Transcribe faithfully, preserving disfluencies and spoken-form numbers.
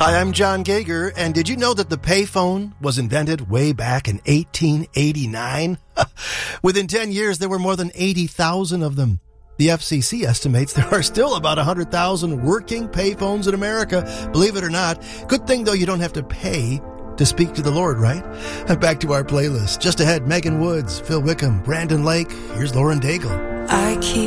Hi, I'm John Gager, and did you know that the payphone was invented way back in eighteen eighty-nine? Within ten years, there were more than eighty thousand of them. The F C C estimates there are still about one hundred thousand working payphones in America, believe it or not. Good thing, though, you don't have to pay to speak to the Lord, right? Back to our playlist. Just ahead, Megan Woods, Phil Wickham, Brandon Lake. Here's Lauren Daigle. I keep